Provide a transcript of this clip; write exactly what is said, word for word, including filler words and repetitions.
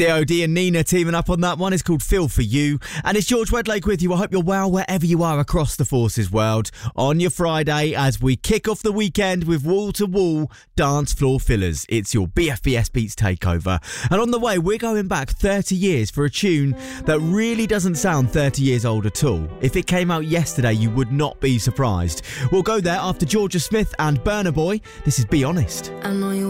D O D and Nina teaming up on that one. It's called Feel For You. And it's George Wedlake with you. I hope you're well wherever you are across the Forces world on your Friday as we kick off the weekend with wall-to-wall dance floor fillers. It's your B F B S Beats takeover. And on the way, we're going back thirty years for a tune that really doesn't sound thirty years old at all. If it came out yesterday, you would not be surprised. We'll go there after Georgia Smith and Burna Boy. This is Be Honest. I know you